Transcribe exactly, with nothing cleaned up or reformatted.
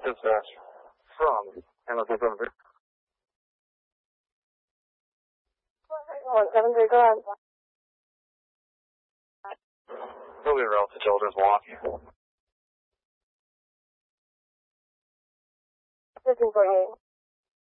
Dispatch from Hamilton seven three. one seven three, go ahead. Moving around to Children's Walk. fifteen forty-eight.